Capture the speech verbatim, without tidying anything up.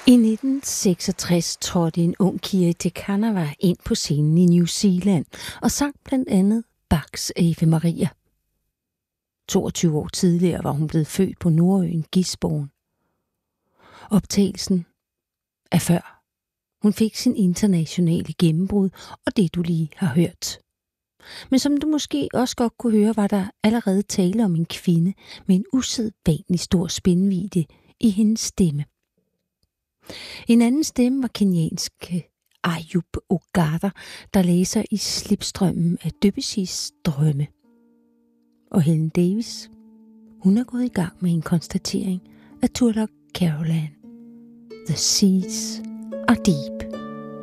I nitten seksogtres trådte en ung Kiri Te Kanawa ind på scenen i New Zealand og sang blandt andet Bachs Ave Maria. toogtyve år tidligere var hun blevet født på Nordøen Gisborne. Optagelsen er før hun fik sin internationale gennembrud og det du lige har hørt. Men som du måske også godt kunne høre, var der allerede tale om en kvinde med en usædvanlig stor spændvidde i hendes stemme. En anden stemme var kenyanske Ayub Ogada, der læser i slipstrømmen af Debussys drømme. Og Helen Davis, hun er gået i gang med en konstatering af Turlough Carolan. The seas are deep.